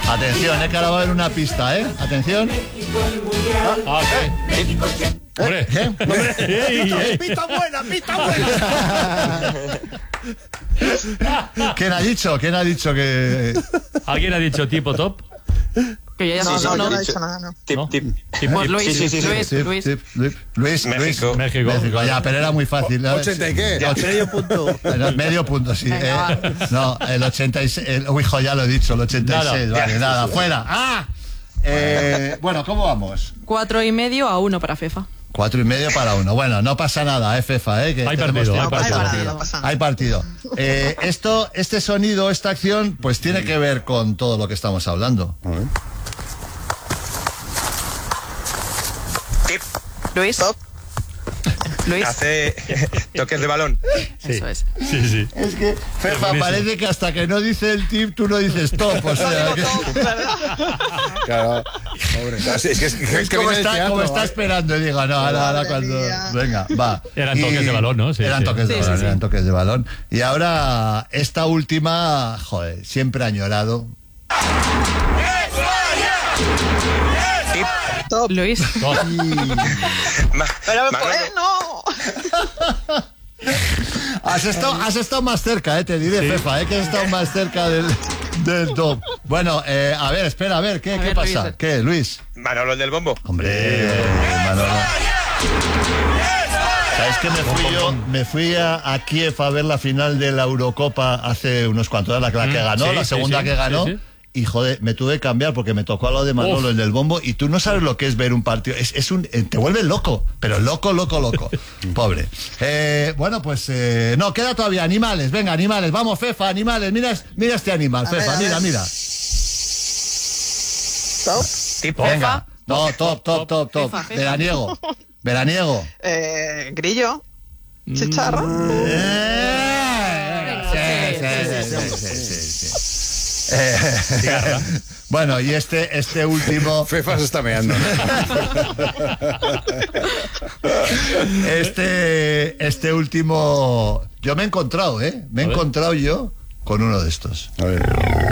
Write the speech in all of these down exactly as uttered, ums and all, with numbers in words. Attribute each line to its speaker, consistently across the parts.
Speaker 1: Atención, eh, que ahora va a haber una pista, ¿eh? Atención.
Speaker 2: Ah, ¿qué? Hombre,
Speaker 1: ¿Qué?
Speaker 2: Hombre.
Speaker 3: Pista buena, pista buena.
Speaker 1: ¿Quién ha dicho? ¿Quién ha dicho que...?
Speaker 2: ¿Alguien ha dicho tipo top?
Speaker 4: Que yo ya
Speaker 5: Sí,
Speaker 4: no,
Speaker 5: sí,
Speaker 4: no,
Speaker 5: yo
Speaker 4: no,
Speaker 5: he
Speaker 4: no.
Speaker 5: dicho nada, no.
Speaker 4: Tip,
Speaker 2: ¿No?
Speaker 4: tip.
Speaker 2: Tip,
Speaker 4: Pues
Speaker 2: tip.
Speaker 4: Luis,
Speaker 5: Sí, sí, sí, sí.
Speaker 4: Luis,
Speaker 1: Tip,
Speaker 4: Luis.
Speaker 1: tip, Luis, Luis,
Speaker 5: México.
Speaker 1: Luis.
Speaker 2: México.
Speaker 1: México, ya, pero era muy fácil. ¿no?
Speaker 3: ¿ochenta y qué?
Speaker 1: Och-
Speaker 3: Medio punto.
Speaker 1: No, medio punto, sí.
Speaker 4: Venga,
Speaker 1: eh, no, el ochenta y seis. El, uy, hijo, ya lo he dicho, el ochenta y seis.
Speaker 2: Nada.
Speaker 1: Vale, nada, fuera. ¡Ah! Eh, bueno, ¿cómo vamos?
Speaker 4: Cuatro y medio a uno para FIFA.
Speaker 1: Cuatro y medio para uno. Bueno, no pasa nada, eh, Fefa, eh. Que
Speaker 2: Hay
Speaker 1: tenemos
Speaker 2: partido,
Speaker 1: tiempo.
Speaker 2: hay
Speaker 4: partido.
Speaker 1: partido.
Speaker 5: No pasa nada.
Speaker 1: Hay partido. Eh, esto, este sonido, esta acción, pues tiene que ver con todo lo que estamos hablando.
Speaker 5: Tip.
Speaker 4: Luis.
Speaker 5: Top.
Speaker 4: Luis.
Speaker 5: Hace toques de balón.
Speaker 4: Eso es.
Speaker 2: Sí, sí.
Speaker 1: Es que, Fefa,
Speaker 2: buenísimo.
Speaker 1: parece que hasta que no dice el tip, tú no dices top. O sea, que-
Speaker 3: Claro. Pobre. Es que, es, que- es
Speaker 1: es
Speaker 3: que
Speaker 1: como
Speaker 3: viene del
Speaker 1: está,
Speaker 3: teatro,
Speaker 1: como está
Speaker 3: ¿vale?
Speaker 1: esperando y digo, no, ahora, ahora
Speaker 5: Madre
Speaker 1: cuando...
Speaker 5: mía.
Speaker 1: Venga, va.
Speaker 2: Eran
Speaker 1: Y-
Speaker 2: toques de balón, ¿no? Sí,
Speaker 1: eran
Speaker 2: sí.
Speaker 1: toques de
Speaker 4: Sí,
Speaker 1: balón,
Speaker 4: sí, sí.
Speaker 1: eran toques de balón. Y ahora, esta última, joder, siempre añorado.
Speaker 5: Tip.
Speaker 4: Top. Luis.
Speaker 2: Top.
Speaker 5: Ma-
Speaker 4: Pero
Speaker 5: Manolo.
Speaker 4: pues, no.
Speaker 1: Has estado, has estado más cerca, eh, te diré,
Speaker 2: Sí.
Speaker 1: Fefa, eh, que has estado más cerca del, del top. Bueno, eh, a ver, espera, a ver, ¿qué,
Speaker 4: A
Speaker 1: qué
Speaker 4: ver,
Speaker 1: pasa?
Speaker 4: Luis.
Speaker 1: ¿Qué, Luis?
Speaker 5: Manolo el del bombo.
Speaker 1: Hombre, Manolo. ¿Sabes que me fui yo? Me fui a, a Kiev a ver la final de la Eurocopa hace unos cuantos años, la, la que
Speaker 2: Mm,
Speaker 1: ganó,
Speaker 2: sí,
Speaker 1: la
Speaker 2: sí,
Speaker 1: segunda
Speaker 2: sí,
Speaker 1: que ganó.
Speaker 2: sí, sí.
Speaker 1: Y joder, me tuve que cambiar porque me tocó a lo de Manolo,
Speaker 2: Uf.
Speaker 1: el del bombo, y tú no sabes lo que es ver un partido. Es, es un, eh, te vuelves loco, pero loco, loco, loco. Pobre. Eh, bueno, pues eh, no, queda todavía animales. Venga, animales, vamos, Fefa, animales. Mira, mira este animal,
Speaker 5: A
Speaker 1: Fefa,
Speaker 5: ver, a
Speaker 1: mira,
Speaker 5: ver.
Speaker 1: mira.
Speaker 5: Top. Tip.
Speaker 1: Venga. No, top, top, top, top.
Speaker 4: Fefa, Fefa.
Speaker 1: Veraniego. Veraniego.
Speaker 5: Eh, grillo. Chicharra.
Speaker 1: Eh, sí, sí, sí, sí, sí, sí. Eh, bueno, y este, este último,
Speaker 3: Fefa se está meando.
Speaker 1: este, este último, yo me he encontrado, ¿eh? Me he
Speaker 2: A ver.
Speaker 1: encontrado yo con uno de estos.
Speaker 3: A ver.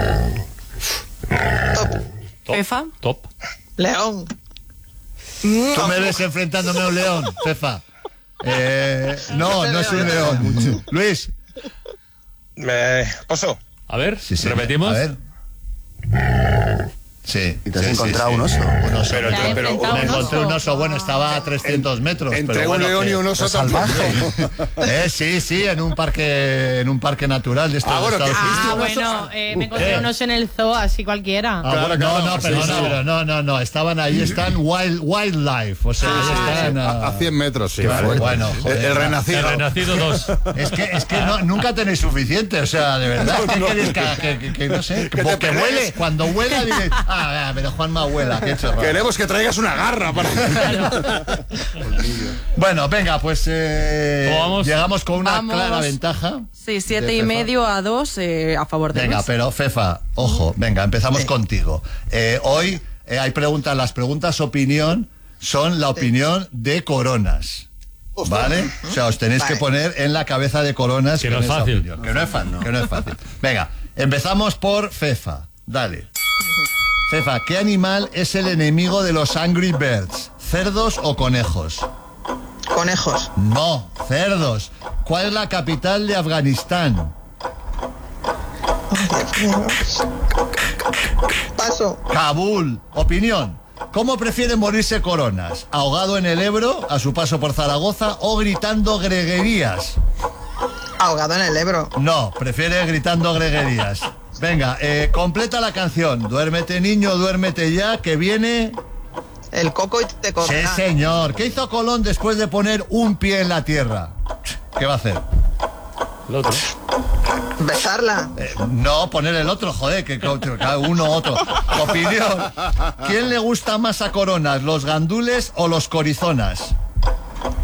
Speaker 2: Top.
Speaker 4: Fefa.
Speaker 2: Top.
Speaker 5: León.
Speaker 1: Tú me ves enfrentándome a un león, Fefa. Eh, no, no es un león. Luis.
Speaker 5: Eh, oso.
Speaker 2: A ver,
Speaker 1: Sí, sí.
Speaker 2: repetimos.
Speaker 1: A ver. Sí.
Speaker 3: ¿Y te has
Speaker 1: sí,
Speaker 3: encontrado
Speaker 1: sí,
Speaker 3: un
Speaker 1: sí.
Speaker 3: oso?
Speaker 1: Un oso.
Speaker 5: Pero-
Speaker 1: Me
Speaker 5: pero-
Speaker 1: me
Speaker 4: enfrentado a un
Speaker 1: encontré un
Speaker 4: oso.
Speaker 1: oso. Bueno, estaba a trescientos metros.
Speaker 3: Entre
Speaker 1: pero
Speaker 3: un
Speaker 1: bueno,
Speaker 3: león
Speaker 1: que-
Speaker 3: y un oso
Speaker 1: que salvaje.
Speaker 3: tampoco.
Speaker 1: Eh, sí, sí, en un parque, en un parque natural de estos
Speaker 3: Ah,
Speaker 1: de
Speaker 3: bueno,
Speaker 1: Estados
Speaker 3: que-
Speaker 1: Unidos.
Speaker 6: Ah, bueno, eh, me encontré
Speaker 1: Eh.
Speaker 6: unos en el zoo, así cualquiera.
Speaker 1: Ah,
Speaker 3: Claro,
Speaker 1: bueno,
Speaker 3: claro,
Speaker 1: no, no,
Speaker 3: sí,
Speaker 1: perdona,
Speaker 3: sí.
Speaker 1: pero no, no, no, estaban ahí, están wild, wildlife, o sea, ahí están.
Speaker 3: A,
Speaker 1: ah,
Speaker 3: a cien metros, sí.
Speaker 1: Qué
Speaker 3: fuerte.
Speaker 1: bueno,
Speaker 3: El-
Speaker 1: joder.
Speaker 3: el, renacido.
Speaker 2: El renacido dos.
Speaker 1: Es que, es que no, nunca tenéis suficiente, o sea, de verdad, ¿qué queréis que, que, que- que no sé, que,
Speaker 3: te
Speaker 1: que
Speaker 3: pelees.
Speaker 1: huele, cuando huela dices, ah, pero Juanma huela, qué chorrada.
Speaker 3: Queremos que traigas una garra para.
Speaker 1: Bueno, venga, pues eh,
Speaker 2: ¿Cómo vamos?
Speaker 1: llegamos con una
Speaker 4: Vamos.
Speaker 1: clara ventaja.
Speaker 4: Sí, siete
Speaker 1: De
Speaker 4: y
Speaker 1: Fefa.
Speaker 4: medio a dos eh, a favor de
Speaker 1: Venga,
Speaker 4: Luis.
Speaker 1: pero Fefa, ojo, venga, empezamos contigo. Eh, hoy eh, hay preguntas, las preguntas opinión son la opinión de Coronas. ¿Vale? O sea, os tenéis
Speaker 5: Vale.
Speaker 1: que poner en la cabeza de Coronas.
Speaker 2: Que no
Speaker 1: con
Speaker 2: es
Speaker 1: esa
Speaker 2: fácil.
Speaker 1: opinión. Que no es fácil, que no es fácil. Venga, empezamos por Fefa. Dale. Fefa, ¿qué animal es el enemigo de los Angry Birds? ¿Cerdos o conejos?
Speaker 5: Conejos.
Speaker 1: No, cerdos. ¿Cuál es la capital de Afganistán?
Speaker 5: Paso.
Speaker 1: Kabul. Opinión. ¿Cómo prefiere morirse Coronas? ¿Ahogado en el Ebro, a su paso por Zaragoza, o gritando greguerías?
Speaker 5: Ahogado en el Ebro.
Speaker 1: No, prefiere gritando greguerías. Venga, eh, completa la canción. Duérmete, niño, duérmete ya, que viene...
Speaker 5: El coco y te
Speaker 1: Sí,
Speaker 5: corta.
Speaker 1: señor. ¿Qué hizo Colón después de poner un pie en la tierra? ¿Qué va a hacer?
Speaker 2: El otro.
Speaker 5: Besarla.
Speaker 1: Eh, no, poner el otro, joder, que co- cada uno otro. Opinión. ¿Quién le gusta más a Coronas, los gandules o los corizonas?